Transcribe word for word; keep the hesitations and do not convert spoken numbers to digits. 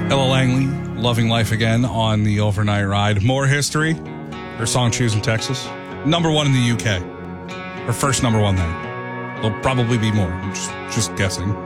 Ella Langley, Loving Life Again on the Overnight Ride. More history. Her song Choose in Texas. Number one in the U K. Her first number one there. There'll probably be more. I'm just, just guessing.